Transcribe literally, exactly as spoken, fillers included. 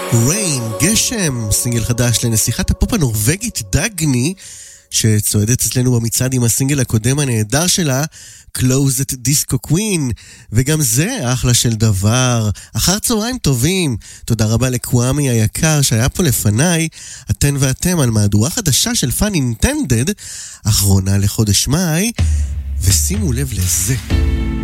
ריין, גשם, סינגל חדש לנסיכת הפופ הנורווגית דגני, שצועדת אצלנו במצעד עם הסינגל הקודם הנהדר שלה, Closet Disco Queen, וגם זה אחלה של דבר. אחר צהריים טובים, תודה רבה לקוואמי היקר שהיה פה לפניי, אתן ואתם על מהדורה חדשה של Fun Intended, אחרונה לחודש מאי, ושימו לב לזה.